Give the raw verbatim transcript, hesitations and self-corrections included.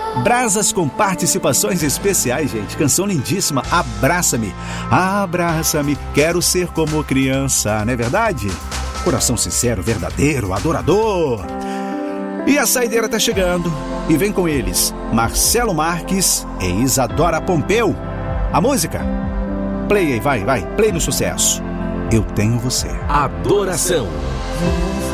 Brasas com participações especiais, gente. Canção lindíssima, Abraça-me. Abraça-me, quero ser como criança, não é verdade? Coração sincero, verdadeiro, adorador. E a saideira tá chegando. E vem com eles, Marcelo Marques e Isadora Pompeu. A música? Play aí, vai, vai. Play no sucesso. Eu tenho você. Adoração.